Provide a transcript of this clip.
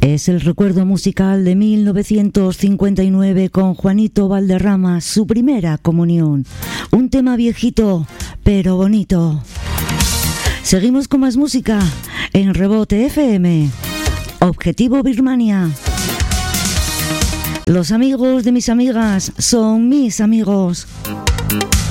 Es el recuerdo musical de 1959 con Juanito Valderrama, su primera comunión. Un tema viejito, pero bonito. Seguimos con más música en Rebote FM. Objetivo Birmania. Los amigos de mis amigas son mis amigos.